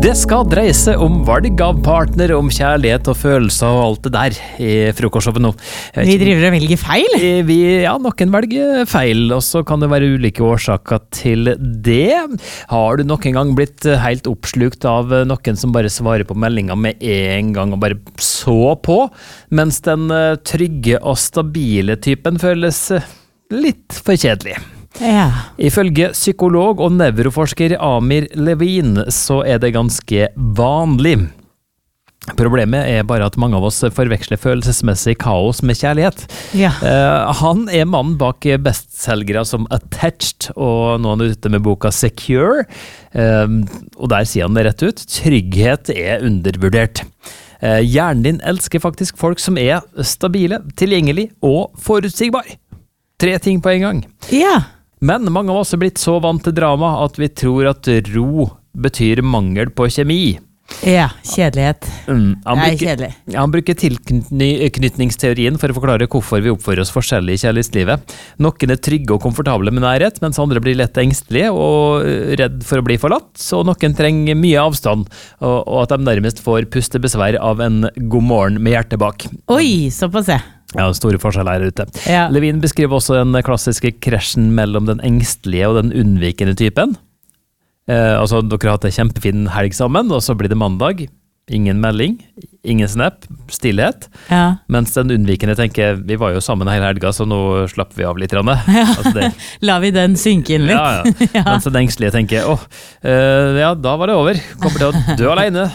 Det skal dreie seg om valg av partner, om kjærlighet og følelser og alt det der i frokostshowet nå. Vi driver og velger feil? Noen velger feil, og så kan det være ulike årsaker til det. Har du noen gang blitt helt oppslukt av noen som bare svarer på meldinger med en gang og bare så på, mens den trygge og stabile typen føles litt for kjedelig? Ja. Ifølge psykolog og nevroforsker Amir Levine så det ganske vanlig. Problemet bare at mange av oss forveksler følelsesmessig kaos med kjærlighet. Ja. Han mannen bak bestselgere som Attached, og nå er han ute med boka Secure, og der sier han det rett ut: trygghet undervurdert. Hjernen din elsker faktisk folk som stabile, tilgjengelig og forutsigbar. 3 ting på en gang. Ja. Men mange av oss blitt så vant til drama at vi tror at ro betyr mangel på kjemi. Ja, kjedelighet. Kjedelig. Han bruker tilknytningsteorien for å forklare hvorfor vi oppfører oss forskjellig i kjærlighetslivet. Noen trygge og komfortable med nærhet, mens andre blir lett engstelige og redd for å bli forlatt, så noen trenger mye avstand, og at de nærmest får pustebesvær av en god morgen med hjertet bak. Oi, såpass det. Ja, store forskjeller her ute. Ja. Levin beskriver også den klassiske krasjen mellom den engstelige og den unnvikende typen. Dere har hatt en kjempefin helg sammen, og så blir det mandag. Ingen melding, ingen snap, stillhet. Ja. Mens den unnvikende tenker, vi var jo sammen hele helga, så nå slapp vi av litt. Ja. La vi den synke inn litt. Ja. Ja. Mens den engstelige tenker, da var det over. Kommer til å dø alene.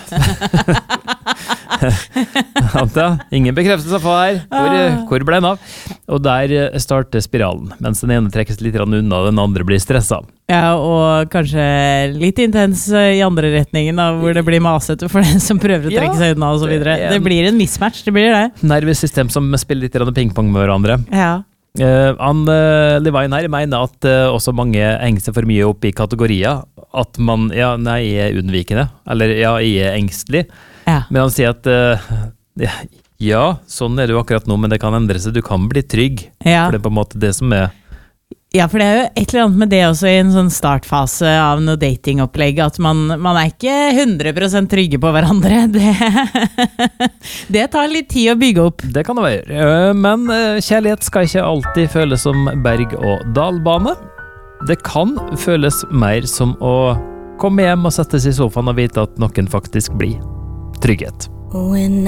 Ingen bekreftelse på her. Hvor ble den av? Og der starter spiralen, mens den ene trekkes litt unna, den andre blir stresset. Ja, og kanskje litt intens i andre retningen, hvor det blir masete for den som prøver å trekke seg unna og så videre. Det blir en mismatch, det blir det. Nervesystem som spiller litt pingpong med hverandre. Ja. Levine her mener at også mange henger seg for mye opp i kategorier, at man, jeg unnvikende, eller jeg engstelig. Ja. Men han sier at sånn det jo akkurat nå, men det kan endre seg. Du kan bli trygg, for det på en måte det som Ja, for det jo et eller annet med det også i en sånn startfase av noe datingopplegg, at man ikke 100% trygge på hverandre. Det tar litt tid å bygge opp. Det kan det være. Men kjærlighet skal ikke alltid føles som berg- og dalbane. Det kan føles mer som å komme hjem og settes i sofaen og vite at noen faktisk blir trygghet. When